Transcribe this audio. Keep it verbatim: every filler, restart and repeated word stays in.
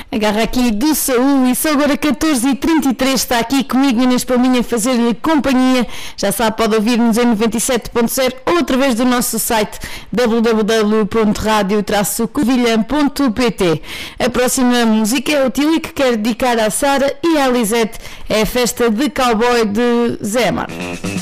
Agarra aqui do Saúl e só agora catorze e trinta e três está aqui comigo Inês Palminha a fazer-lhe companhia. Já sabe, pode ouvir-nos em noventa e sete ponto zero ou através do nosso site w w w ponto radio traço covilhã ponto p t. A próxima música é o Tilly, que quer dedicar à Sara e à Lisette. É a festa de cowboy de Zé Amar.